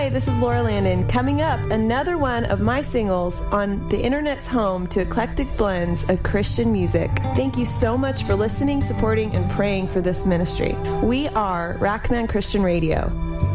Hi, this is Laura Landon. Coming up, another one of my singles on the internet's home to eclectic blends of Christian music. Thank you so much for listening, supporting, and praying for this ministry. We are Rackman Christian Radio.